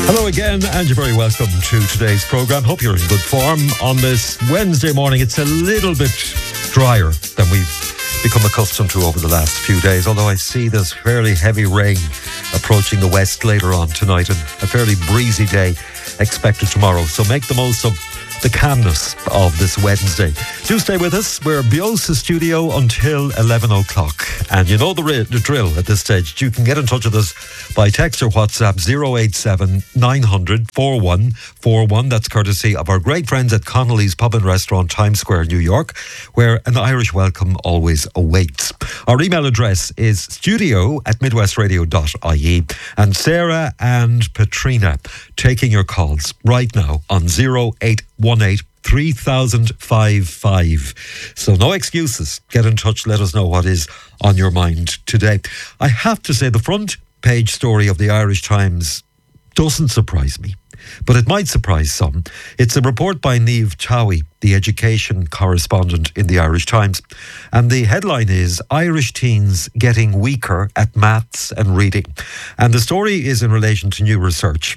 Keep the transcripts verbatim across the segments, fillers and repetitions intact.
Hello again, and you're very welcome to today's programme. Hope you're in good form on this Wednesday morning. It's a little bit drier than we've become accustomed to over the last few days, although I see there's fairly heavy rain approaching the west later on tonight and a fairly breezy day expected tomorrow. So make the most of the calmness of this Wednesday. Do stay with us. We're Biosa Studio until eleven o'clock. And you know the, ri- the drill at this stage. You can get in touch with us by text or WhatsApp zero eight seven nine hundred four one four one. That's courtesy of our great friends at Connolly's Pub and Restaurant, Times Square, New York, where an Irish welcome always awaits. Our email address is studio at midwestradio dot I E. And Sarah and Patrina taking your calls right now on zero eight one eight three thousand fifty-five. So no excuses. Get in touch. Let us know what is on your mind today. I have to say the front page story of the Irish Times doesn't surprise me, but it might surprise some. It's a report by Niamh Towie, the education correspondent in the Irish Times. And the headline is Irish teens getting weaker at maths and reading. And the story is in relation to new research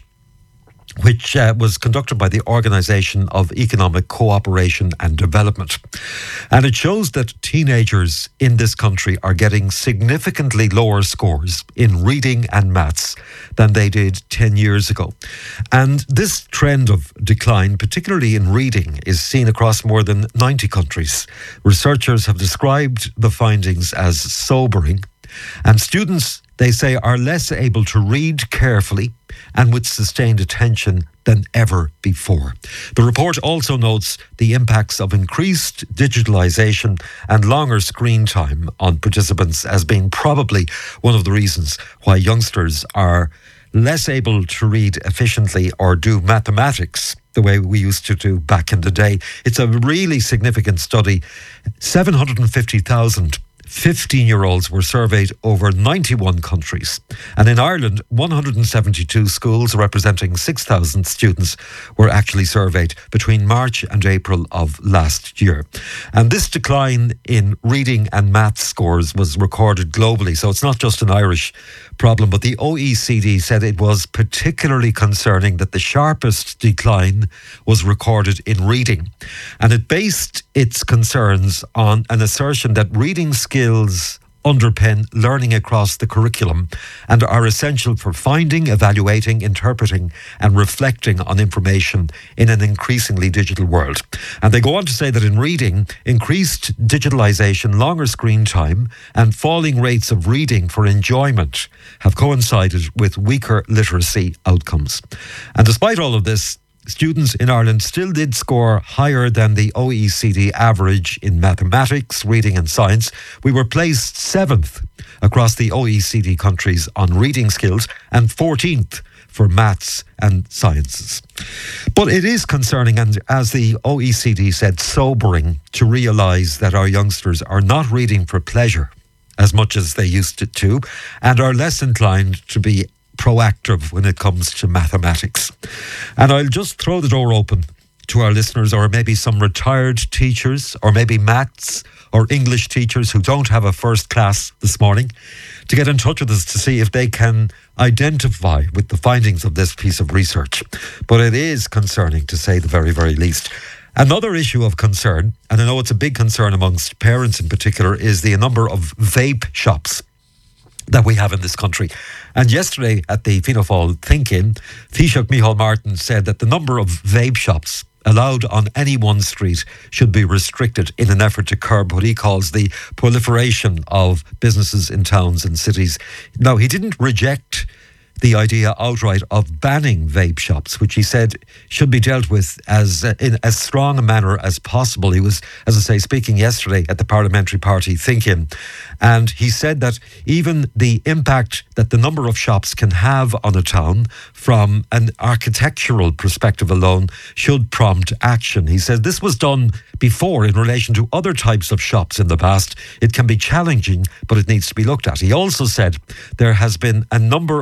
which uh, was conducted by the Organisation of Economic Cooperation and Development. And it shows that teenagers in this country are getting significantly lower scores in reading and maths than they did ten years ago. And this trend of decline, particularly in reading, is seen across more than ninety countries. Researchers have described the findings as sobering, and students, they say, are less able to read carefully and with sustained attention than ever before. The report also notes the impacts of increased digitalisation and longer screen time on participants as being probably one of the reasons why youngsters are less able to read efficiently or do mathematics the way we used to do back in the day. It's a really significant study. seven hundred fifty thousand fifteen-year-olds were surveyed over ninety-one countries. And in Ireland, one hundred seventy-two schools representing six thousand students were actually surveyed between March and April of last year. And this decline in reading and maths scores was recorded globally. So it's not just an Irish problem, but the O E C D said it was particularly concerning that the sharpest decline was recorded in reading. And it based its concerns on an assertion that reading skills underpin learning across the curriculum and are essential for finding, evaluating, interpreting and reflecting on information in an increasingly digital world. And they go on to say that in reading, increased digitalisation, longer screen time and falling rates of reading for enjoyment have coincided with weaker literacy outcomes. And despite all of this, students in Ireland still did score higher than the O E C D average in mathematics, reading and science. We were placed seventh across the O E C D countries on reading skills and fourteenth for maths and sciences. But it is concerning and, as the O E C D said, sobering to realise that our youngsters are not reading for pleasure as much as they used to, to and are less inclined to be proactive when it comes to mathematics. And I'll just throw the door open to our listeners, or maybe some retired teachers, or maybe maths or English teachers who don't have a first class this morning, to get in touch with us to see if they can identify with the findings of this piece of research. But it is concerning, to say the very, very least. Another issue of concern, and I know it's a big concern amongst parents in particular, is the number of vape shops that we have in this country. And yesterday at the Fianna Fáil Think-In, Taoiseach Micheál Martin said that the number of vape shops allowed on any one street should be restricted in an effort to curb what he calls the proliferation of businesses in towns and cities. Now, he didn't reject the idea outright of banning vape shops, which he said should be dealt with as uh, in as strong a manner as possible. He was, as I say, speaking yesterday at the Parliamentary Party Think-In, and he said that even the impact that the number of shops can have on a town from an architectural perspective alone should prompt action. He said this was done before in relation to other types of shops in the past. It can be challenging, but it needs to be looked at. He also said there has been a number of steps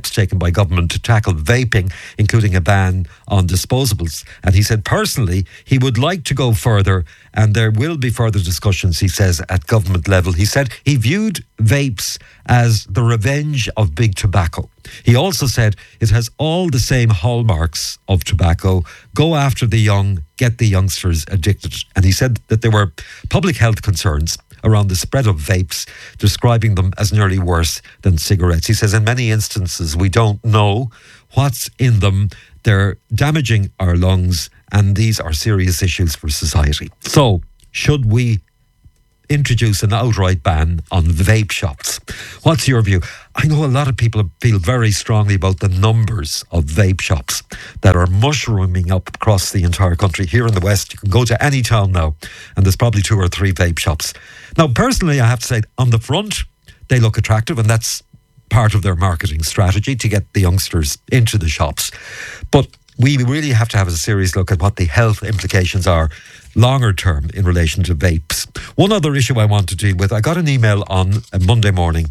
steps taken by government to tackle vaping, including a ban on disposables. And he said personally he would like to go further, and there will be further discussions, he says, at government level. He said he viewed vapes as the revenge of big tobacco. He also said it has all the same hallmarks of tobacco. Go after the young, get the youngsters addicted. And he said that there were public health concerns around the spread of vapes, describing them as nearly worse than cigarettes. He says in many instances we don't know what's in them. They're damaging our lungs, and these are serious issues for society. So, should we introduce an outright ban on vape shops? What's your view? I know a lot of people feel very strongly about the numbers of vape shops that are mushrooming up across the entire country. Here in the West, you can go to any town now and there's probably two or three vape shops. Now, personally, I have to say, on the front, they look attractive, and that's part of their marketing strategy to get the youngsters into the shops. But we really have to have a serious look at what the health implications are longer term in relation to vapes. One other issue I want to deal with, I got an email on a Monday morning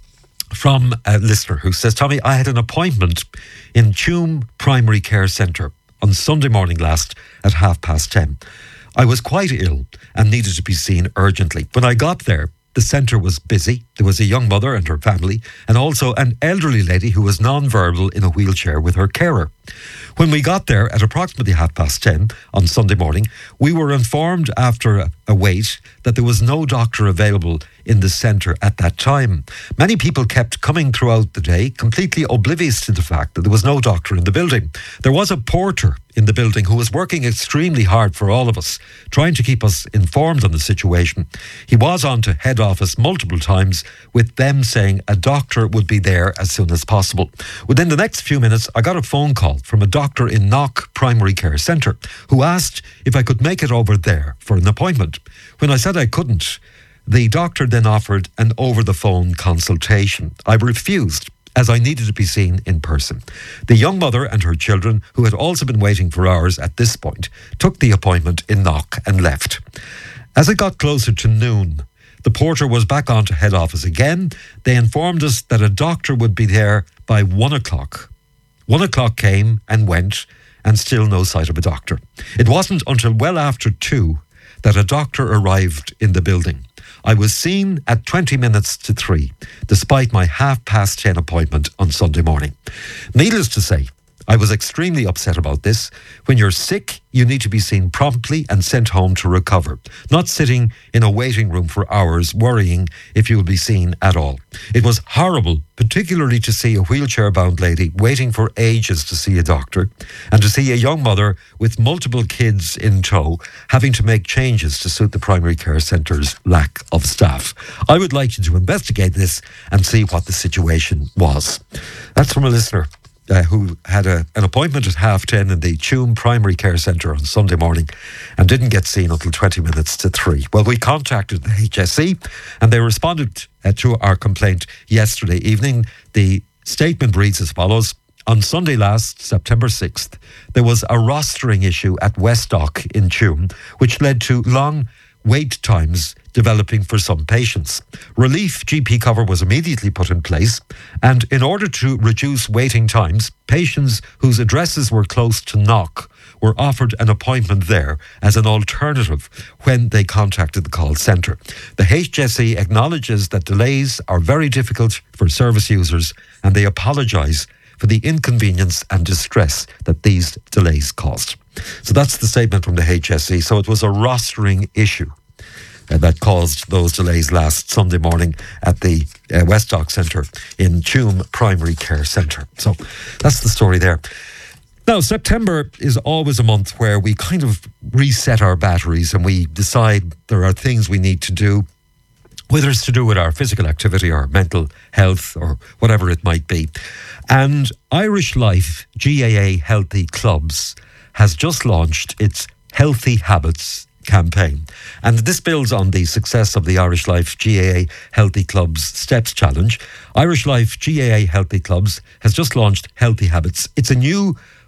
from a listener who says, Tommy, I had an appointment in Tuam Primary Care Centre on Sunday morning last at half past ten. I was quite ill and needed to be seen urgently. When I got there, the centre was busy. There was a young mother and her family, and also an elderly lady who was non-verbal in a wheelchair with her carer. When we got there at approximately half past ten on Sunday morning, we were informed after a, a wait that there was no doctor available in the centre at that time. Many people kept coming throughout the day, completely oblivious to the fact that there was no doctor in the building. There was a porter in the building who was working extremely hard for all of us, trying to keep us informed on the situation. He was on to head office multiple times, with them saying a doctor would be there as soon as possible. Within the next few minutes, I got a phone call from a doctor in Knock Primary Care Centre who asked if I could make it over there for an appointment. When I said I couldn't, the doctor then offered an over-the-phone consultation. I refused, as I needed to be seen in person. The young mother and her children, who had also been waiting for hours at this point, took the appointment in Knock and left. As it got closer to noon, the porter was back on to head office again. They informed us that a doctor would be there by one o'clock. One o'clock came and went, and still no sight of a doctor. It wasn't until well after two that a doctor arrived in the building. I was seen at twenty minutes to three, despite my half past ten appointment on Sunday morning. Needless to say, I was extremely upset about this. When you're sick, you need to be seen promptly and sent home to recover, not sitting in a waiting room for hours worrying if you will be seen at all. It was horrible, particularly to see a wheelchair-bound lady waiting for ages to see a doctor, and to see a young mother with multiple kids in tow having to make changes to suit the primary care centre's lack of staff. I would like you to investigate this and see what the situation was. That's from a listener Uh, who had a, an appointment at half ten in the Tuam Primary Care Centre on Sunday morning and didn't get seen until twenty minutes to three. Well, we contacted the H S E and they responded uh, to our complaint yesterday evening. The statement reads as follows. On Sunday last, September sixth, there was a rostering issue at Westdock in Tuam, which led to long wait times developing for some patients. Relief G P cover was immediately put in place, and in order to reduce waiting times, patients whose addresses were close to Knock were offered an appointment there as an alternative when they contacted the call centre. The H S E acknowledges that delays are very difficult for service users, and they apologise for the inconvenience and distress that these delays caused. So that's the statement from the H S E. So it was a rostering issue uh, that caused those delays last Sunday morning at the uh, Westdock Centre in Tuam Primary Care Centre. So that's the story there. Now, September is always a month where we kind of reset our batteries and we decide there are things we need to do, whether it's to do with our physical activity or mental health or whatever it might be. And Irish Life G A A Healthy Clubs has just launched its Healthy Habits campaign. And this builds on the success of the Irish Life G A A Healthy Clubs Steps Challenge. Irish Life G A A Healthy Clubs has just launched Healthy Habits. It's a new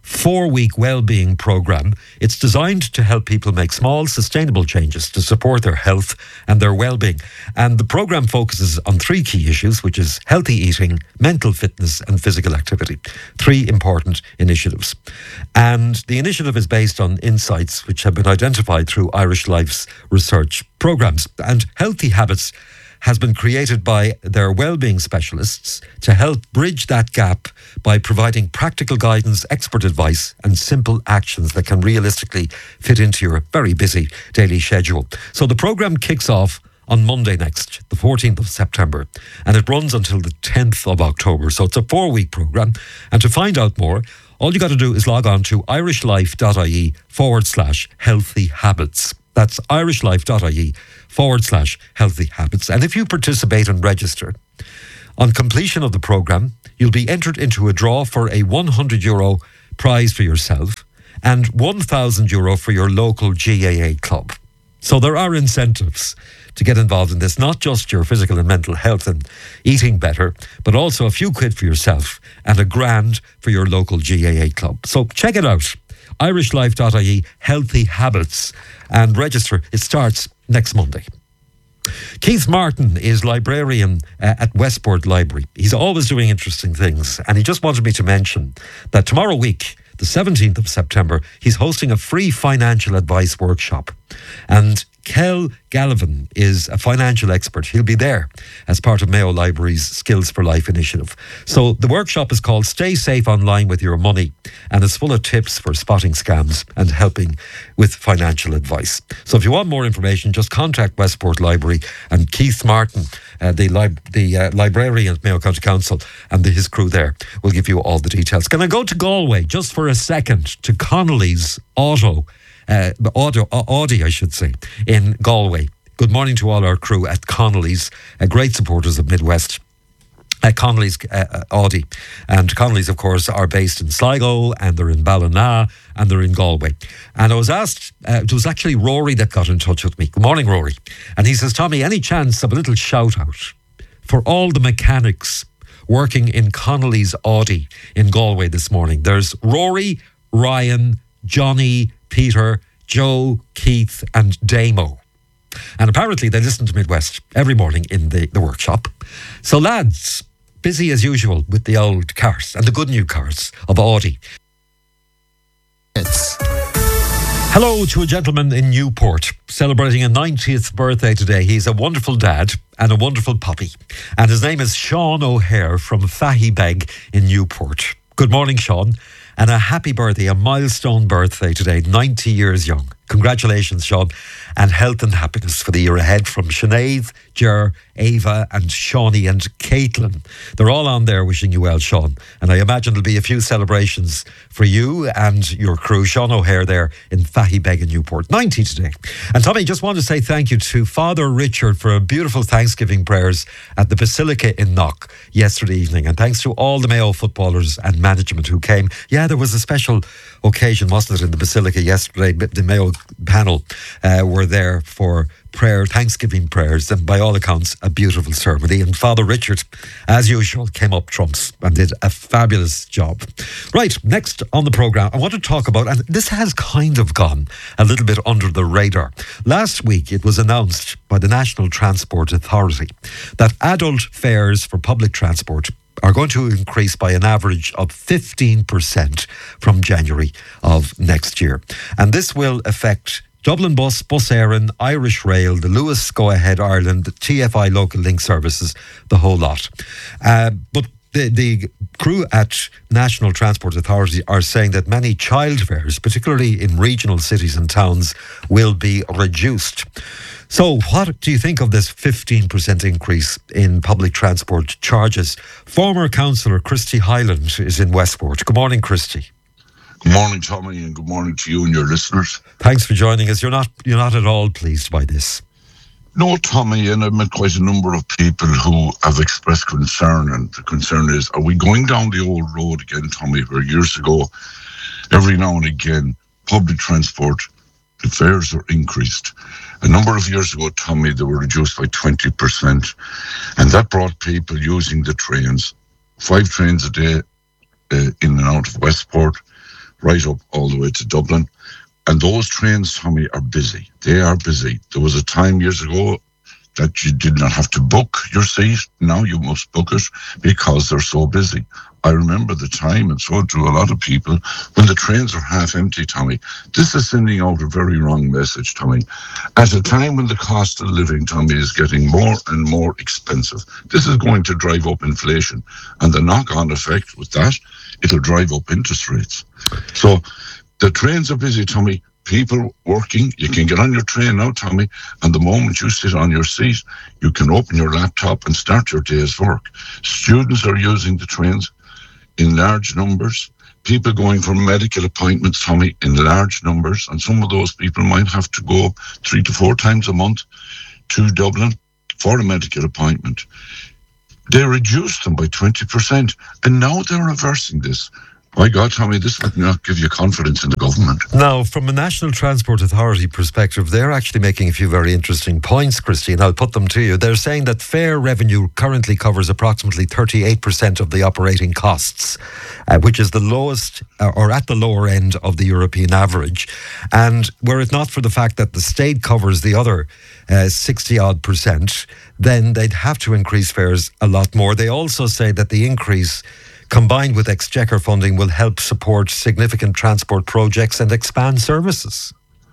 four-week well-being program. It's designed to help people make small, sustainable changes to support their health and their well-being. And the program focuses on three key issues, which is healthy eating, mental fitness and physical activity. Three important initiatives. And the initiative is based on insights which have been identified through Irish Life's research programs. And Healthy Habits has been created by their wellbeing specialists to help bridge that gap by providing practical guidance, expert advice and simple actions that can realistically fit into your very busy daily schedule. So the programme kicks off on Monday next, the fourteenth of September, and it runs until the tenth of October. So it's a four-week programme. And to find out more, all you got to do is log on to irishlife.ie forward slash healthy habits. That's irishlife.ie forward slash healthy habits. And if you participate and register, on completion of the programme, you'll be entered into a draw for a one hundred euro prize for yourself and one thousand euro for your local G A A club. So there are incentives to get involved in this, not just your physical and mental health and eating better, but also a few quid for yourself and a grand for your local G A A club. So check it out. irishlife.ie Healthy Habits, and register. It starts next Monday. Keith Martin is librarian uh, at Westport Library. He's always doing interesting things, and he just wanted me to mention that tomorrow week, the seventeenth of September, he's hosting a free financial advice workshop. And Kel Gallivan is a financial expert. He'll be there as part of Mayo Library's Skills for Life initiative. So the workshop is called Stay Safe Online with Your Money, and it's full of tips for spotting scams and helping with financial advice. So if you want more information, just contact Westport Library, and Keith Martin, uh, the, lib- the uh, librarian at Mayo County Council, and the, his crew there will give you all the details. Can I go to Galway just for a second, to Connolly's Auto Uh, Audi, Audi, I should say, in Galway. Good morning to all our crew at Connolly's, uh, great supporters of Midwest. Uh, Connolly's uh, Audi. And Connolly's, of course, are based in Sligo, and they're in Ballina, and they're in Galway. And I was asked, uh, it was actually Rory that got in touch with me. Good morning, Rory. And he says, Tommy, any chance of a little shout out for all the mechanics working in Connolly's Audi in Galway this morning? There's Rory, Ryan, Johnny, Peter, Joe, Keith and Damo. And apparently they listen to Midwest every morning in the, the workshop. So lads, busy as usual with the old cars and the good new cars of Audi. It's hello to a gentleman in Newport celebrating a ninetieth birthday today. He's a wonderful dad and a wonderful puppy. And his name is Sean O'Hare from Fahibeg in Newport. Good morning, Sean. And a happy birthday, a milestone birthday today, ninety years young. Congratulations, Sean, and health and happiness for the year ahead from Sinead, Ger, Ava and Shawnee and Caitlin. They're all on there wishing you well, Sean. And I imagine there'll be a few celebrations for you and your crew. Sean O'Hare there in Fahibeg in Newport, ninety today. And Tommy, just want to say thank you to Father Richard for a beautiful Thanksgiving prayers at the Basilica in Knock yesterday evening. And thanks to all the Mayo footballers and management who came. Yeah, there was a special occasion, wasn't it, in the Basilica yesterday? The Mayo panel uh, were there for prayer, Thanksgiving prayers, and by all accounts, a beautiful ceremony. And Father Richard, as usual, came up trumps and did a fabulous job. Right, next on the programme, I want to talk about, and this has kind of gone a little bit under the radar. Last week, it was announced by the National Transport Authority that adult fares for public transport are going to increase by an average of fifteen percent from January of next year. And this will affect Dublin Bus, Bus Éireann, Irish Rail, the Luas Go Ahead Ireland, the T F I local link services, the whole lot. Uh, but the, the crew at National Transport Authority are saying that many child fares, particularly in regional cities and towns, will be reduced. So what do you think of this fifteen percent increase in public transport charges? Former councillor Christy Hyland is in Westport. Good morning, Christy. Good morning, Tommy, and good morning to you and your listeners. Thanks for joining us. You're not you're not at all pleased by this. No, Tommy, and I've met quite a number of people who have expressed concern, and the concern is, are we going down the old road again, Tommy, where years ago, every now and again, public transport, the fares are increased. A number of years ago, Tommy, they were reduced by twenty percent, and that brought people using the trains, five trains a day uh, in and out of Westport, right up all the way to Dublin. And those trains, Tommy, are busy. They are busy. There was a time years ago that you did not have to book your seat. Now you must book it because they're so busy. I remember the time, and so do a lot of people, when the trains are half empty, Tommy. This is sending out a very wrong message, Tommy. At a time when the cost of living, Tommy, is getting more and more expensive, this is going to drive up inflation. And the knock-on effect with that, it'll drive up interest rates. So the trains are busy, Tommy. People working, you can get on your train now, Tommy, and the moment you sit on your seat, you can open your laptop and start your day's work. Students are using the trains in large numbers. People going for medical appointments, Tommy, in large numbers, and some of those people might have to go three to four times a month to Dublin for a medical appointment. They reduced them by twenty percent, and now they're reversing this. My God, Tommy, this would not give you confidence in the government. Now, from a National Transport Authority perspective, they're actually making a few very interesting points, Christy, and I'll put them to you. They're saying that fare revenue currently covers approximately thirty-eight percent of the operating costs, uh, which is the lowest, uh, or at the lower end of the European average. And were it not for the fact that the state covers the other uh, sixty odd percent, then they'd have to increase fares a lot more. They also say that the increase, combined with exchequer funding, will help support significant transport projects and expand services.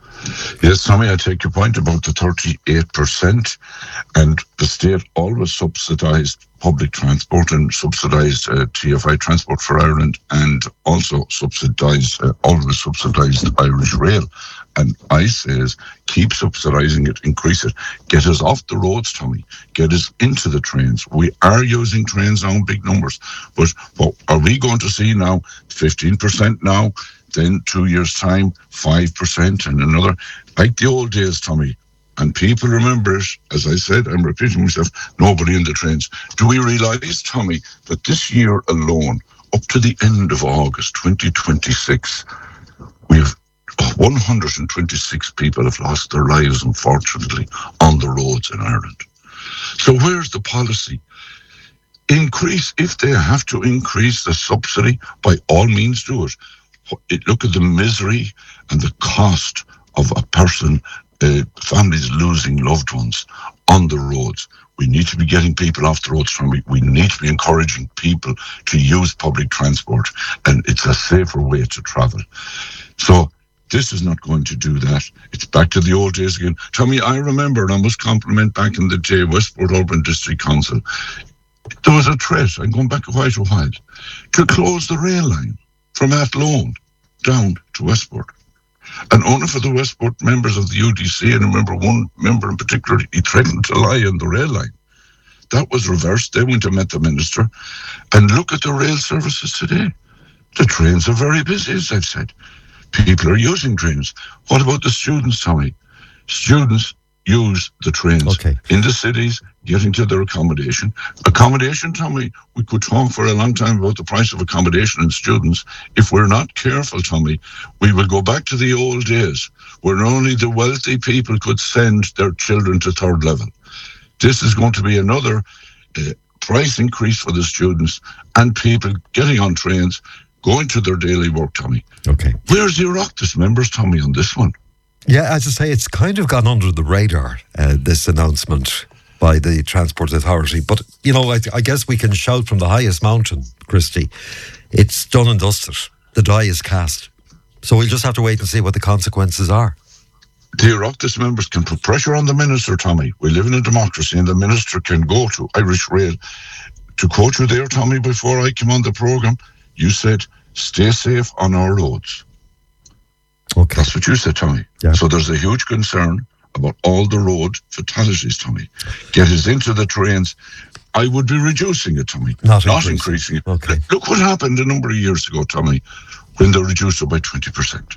Yes, Tommy, I take your point about the thirty-eight percent, and the state always subsidised public transport and subsidised uh, T F I, Transport for Ireland, and also subsidised, uh, always subsidised Irish Rail. And I says, keep subsidising it, increase it. Get us off the roads, Tommy. Get us into the trains. We are using trains now in big numbers. But what are we going to see now? fifteen percent now, then two years' time, five percent, and another. Like the old days, Tommy. And people remember it. As I said, I'm repeating myself, nobody in the trains. Do we realise, Tommy, that this year alone, up to the end of August twenty twenty-six, we've one hundred twenty-six people have lost their lives, unfortunately, on the roads in Ireland. So where's the policy? Increase, if they have to increase the subsidy, by all means do it. Look at the misery and the cost of a person, uh, families losing loved ones on the roads. We need to be getting people off the roads from it. We need to be encouraging people to use public transport, and it's a safer way to travel. So this is not going to do that. It's back to the old days again. Tommy, I remember, and I must compliment back in the day, Westport Urban District Council, there was a threat, I'm going back quite a while, to close the rail line from Athlone down to Westport. And only for the Westport members of the U D C, and I remember one member in particular, he threatened to lie on the rail line. That was reversed. They went and met the minister. And look at the rail services today. The trains are very busy, as I've said. People are using trains. What about the students, Tommy? Students use the trains okay. in the cities, getting to their accommodation. Accommodation, Tommy, we could talk for a long time about the price of accommodation and students. If we're not careful, Tommy, we will go back to the old days where only the wealthy people could send their children to third level. This is going to be another uh, price increase for the students and people getting on trains, going to their daily work, Tommy. Okay. Where's the Oireachtas members, Tommy, on this one? Yeah, as I say, it's kind of gone under the radar, uh, this announcement by the Transport Authority. But, you know, I, I guess we can shout from the highest mountain, Christy. It's done and dusted. The die is cast. So we'll just have to wait and see what the consequences are. The Oireachtas members can put pressure on the minister, Tommy. We live in a democracy, and the minister can go to Irish Rail. To quote you there, Tommy, before I came on the programme, you said, stay safe on our roads. Okay. That's what you said, Tommy. Yeah. So there's a huge concern about all the road fatalities, Tommy. Get us into the trains. I would be reducing it, Tommy. Not, not increasing. increasing it. Okay. Look what happened a number of years ago, Tommy, when they reduced it by twenty percent.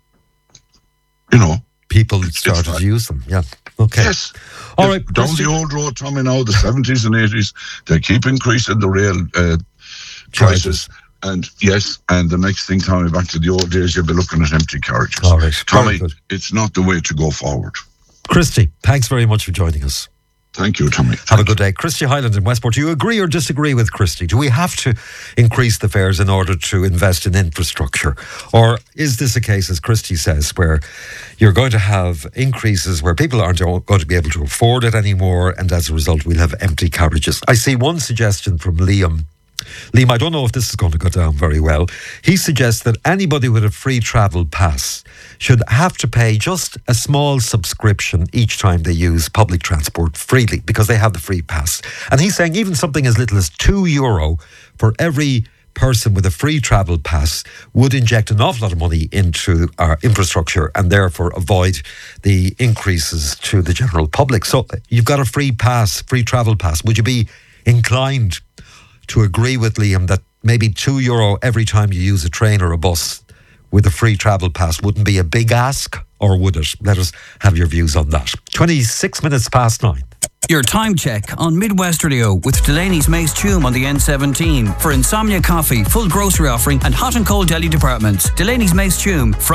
You know. People started to use them, yeah. Okay. Yes. All right. Down Christy. The old road, Tommy, now, the seventies and eighties, they keep increasing the rail uh, prices. And yes, and the next thing, Tommy, back to the old days, you'll be looking at empty carriages. All right. Tommy, it's not the way to go forward. Christy, thanks very much for joining us. Thank you, Tommy. Have a good day. Christy Hyland in Westport. Do you agree or disagree with Christy? Do we have to increase the fares in order to invest in infrastructure? Or is this a case, as Christy says, where you're going to have increases where people aren't going to be able to afford it anymore, and as a result we'll have empty carriages? I see one suggestion from Liam. Liam, I don't know if this is going to go down very well. He suggests that anybody with a free travel pass should have to pay just a small subscription each time they use public transport freely because they have the free pass. And he's saying even something as little as two euro for every person with a free travel pass would inject an awful lot of money into our infrastructure and therefore avoid the increases to the general public. So you've got a free pass, free travel pass. Would you be inclined to agree with Liam that maybe two euro every time you use a train or a bus with a free travel pass wouldn't be a big ask, or would it? Let us have your views on that. twenty-six minutes past nine. Your time check on Midwest Radio with Delaney's Mace Tume on the N seventeen for Insomnia Coffee, full grocery offering and hot and cold deli departments. Delaney's Mace Tume.